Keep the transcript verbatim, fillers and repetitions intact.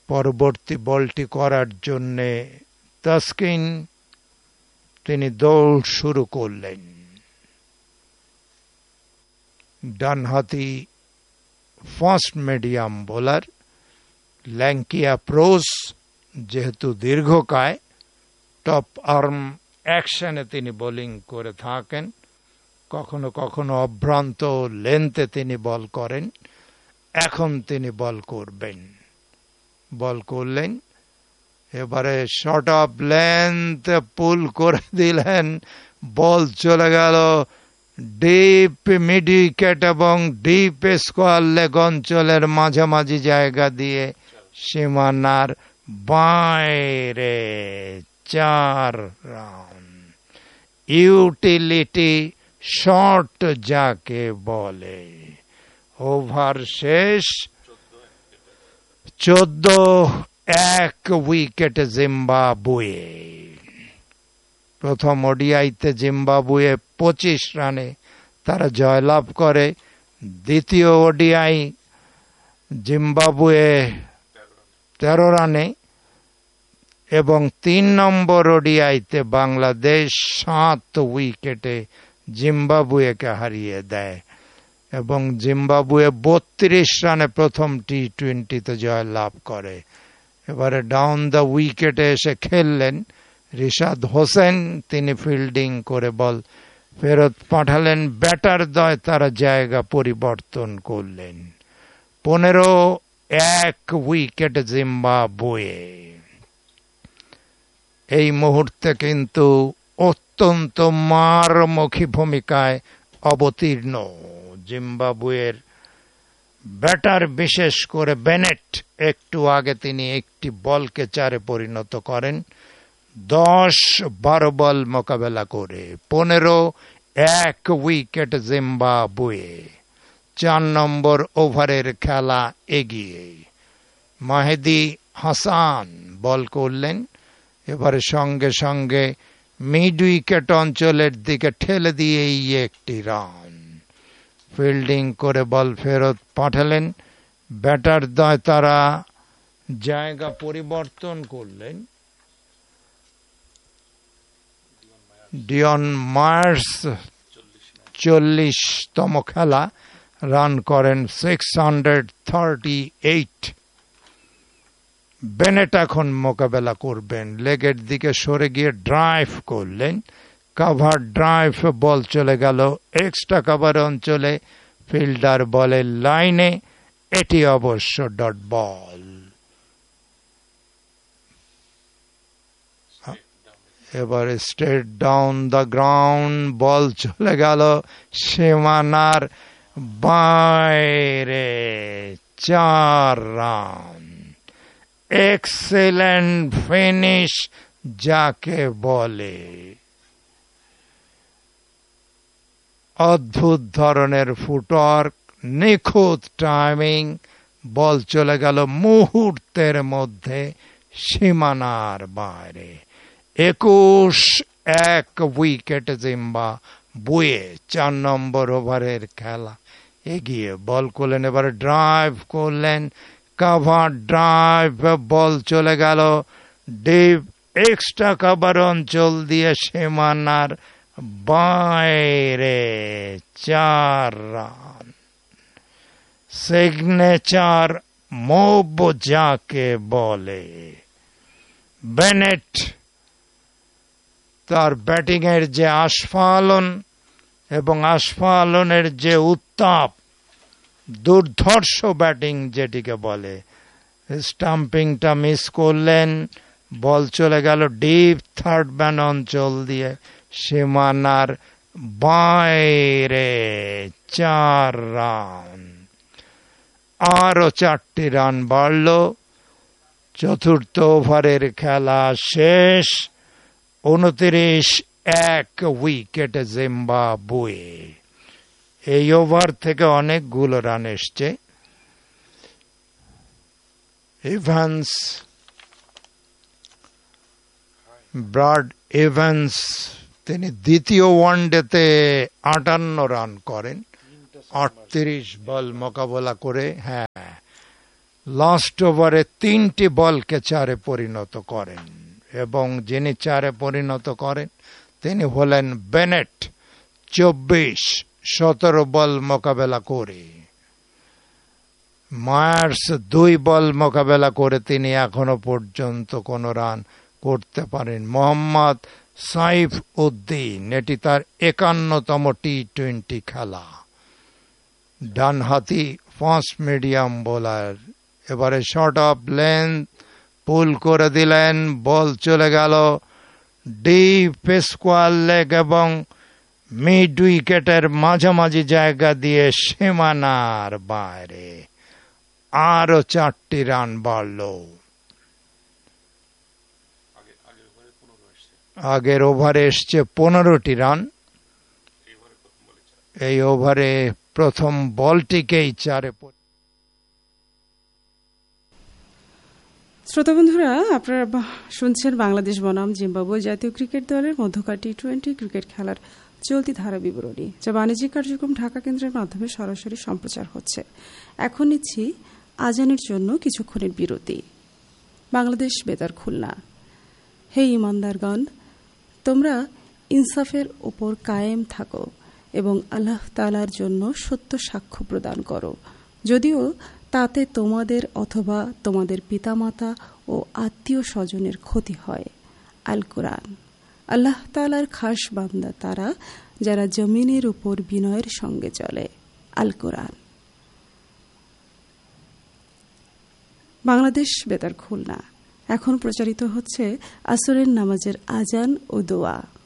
পরবর্তী বলটি করার জন্য তাসকিন তিনি দৌড় শুরু করলেন। ডানহাতি ফাস্ট মিডিয়াম বোলার, ল্যাঙ্কি অ্যাপ্রোচ, যেহেতু দীর্ঘকায়, টপ আর্ম অ্যাকশনে তিনি বোলিং করে থাকেন। কখনো কখনো অভ্রান্ত লেন্থে তিনি বল করেন। এখন তিনি বল করবেন। বল করলেন, এবারে শর্ট অফ লেন্থ পুল করে দিলেন, বল চলে গেল ডিপ মিড উইকেট এবং ডিপ স্কোয়ার লেগ অঞ্চলের মাঝামাঝি জায়গা দিয়ে সীমানার বাইরে। চার রান। ইউটিলিটি শর্ট যাকে বলে। ওভার শেষ। চোদ্দ এক উইকেট জিম্বাবুয়ে। প্রথম ওডিআইতে জিম্বাবুয়ে পঁচিশ রানে তারা জয়লাভ করে। দ্বিতীয় ওডিআই জিম্বাবুয়ে তেরো রানে এবং তিন নম্বর ওডিআইতে বাংলাদেশ সাত উইকেটে জিম্বাবুয়েকে হারিয়ে দেয় এবং জিম্বাবুয়ে বত্রিশ রানে প্রথম টি টোয়েন্টিতে জয়লাভ করে। এবারে ডাউন দ্য উইকেটে এসে খেললেন রিশাদ হোসেন, তিনি ফিল্ডিং করে বল ফেরত পাঠালেন। ব্যাটার দয় তারা জায়গা পরিবর্তন করলেন। পনেরো এক উইকেট জিম্বাবুয়ে। এই মুহূর্তে কিন্তু অত্যন্ত মারমুখী ভূমিকায় অবতীর্ণ জিম্বাবুয়ের ব্যাটার, বিশেষ করে বেনেট। একটু আগে তিনি একটি বলকে চারে পরিণত করেন। দশ বারো বল মোকাবেলা করে পনেরো এক উইকেট জিম্বাবুয়ে। চার নম্বর ওভারের খেলা এগিয়ে। মাহেদি হাসান বল করলেন। এবারে সঙ্গে সঙ্গে মিড উইকেট অঞ্চলের দিকে ঠেলে দিয়েই একটি রান। ফিল্ডিং করে বল ফেরত পাঠালেন। ব্যাটার দয় তারা জায়গা পরিবর্তন করলেন। ডিয়ন মায়ার্স চল্লিশতম খেলা রান করেন six hundred thirty eight. Bennett এখন মোকাবেলা করবেন। লেগের দিকে সরে গিয়ে ড্রাইভ করলেন। কাভার ড্রাইভ, বল চলে গেল এক্সট্রা কাভার অঞ্চলে, ফিল্ডার বলের লাইনে। এটি অবশ্য ডট বল। এবারে স্ট্রেট ডাউন দ্য গ্রাউন্ড, বল চলে গেল সীমানার বাইরে। চার রান। এক্সেলেন্ট ফিনিশ যাকে বলে। অদ্ভুত ধরনের ফুটওয়ার্ক, নিখুঁত টাইমিং, বল চলে গেল মুহূর্তের মধ্যে সীমানার বাইরে। একুশ এক উইকেট জিম্বাবুয়ে। চার নম্বর ওভারের খেলা এগিয়ে। বল করলেন, এবারে ড্রাইভ করলেন, কাভার ড্রাইভ, বল চলে গেল ডিপ এক্সট্রা কাভার অঞ্চল দিয়ে সীমানার বাইরে। চার রান। সিগনেচার মুভ যাকে বলে। বেনেট তার ব্যাটিং এর যে আস্ফালন এবং আস্ফালনের যে উত্তাপ, দুর্ধর্ষ ব্যাটিং যেটিকে বলে, স্টাম্পিংটা মিস করলেন। বল চলে গেল ডিপ থার্ড ম্যান অঞ্চল দিয়ে সীমানার বাইরে। চার রান। আরো চারটি রান বাড়ল। চতুর্থ ওভারের খেলা শেষ। উনত্রিশ এক উইকেট জিম্বাবুয়ে। এই ওভার থেকে অনেকগুলো রান এসছে। ইভান্স, ব্রাড ইভান্স, তিনি দ্বিতীয় ওয়ানডেতে আটান্ন রান করেন আটত্রিশ বল মোকাবেলা করে। হ্যাঁ, লাস্ট ওভারে তিনটি বলকে চারে পরিণত করেন এবং যিনি চারে পরিণত করেন তিনি হলেন বেনেট। চব্বিশ সতেরো বল মোকাবেলা করে মায়ার্স দুই বল মোকাবেলা করে তিনি এখনো পর্যন্ত কোনো রান করতে পারেন। মোহাম্মদ সাইফ উদ্দিন, এটি তার একান্নতম টি টোয়েন্টি খেলা। ডানহাতি ফাস্ট মিডিয়াম বোলার। এবারে শর্ট অফ লেন্থ পুল করে দিলেন, বল চলে গেল ডিপ স্কোয়ার লেগ এবং মিড উইকেটের মাঝামাঝি জায়গা দিয়ে সীমানার বাইরে। আরো চারটি রান বাড়ল। আগের ওভারে এসছে পনেরোটি রান, এই ওভারে প্রথম বলটিকেই চারে। শ্রোতা বন্ধুরা, আপনারা শুনছেন বাংলাদেশ বনাম জিম্বাবুয়ে জাতীয় ক্রিকেট দলের মধ্যকার টি টোয়েন্টি ক্রিকেট খেলার চলতি ধারা বিবরণী, যা বাণিজ্যিক কার্যক্রম ঢাকা কেন্দ্রের মাধ্যমে সরাসরি সম্প্রচার হচ্ছে। এখন নিচ্ছি আজানের জন্য কিছুক্ষণের বিরতি। বাংলাদেশ বেতার খুলনা। হে ইমানদারগণ, তোমরা ইনসাফের উপর কায়েম থাকো এবং আল্লাহ তাআলার জন্য সত্য সাক্ষ্য প্রদান করো, যদিও তাতে তোমাদের অথবা তোমাদের পিতামাতা ও আত্মীয় স্বজনের ক্ষতি হয়। আল কোরআন। আল্লাহ তাআলার খাস বান্দা তারা যারা জমিনের উপর বিনয়ের সঙ্গে চলে। আল কোরআন। বাংলাদেশ বেতার খুলনা। এখন প্রচারিত হচ্ছে আসরের নামাজের আজান ও দোয়া।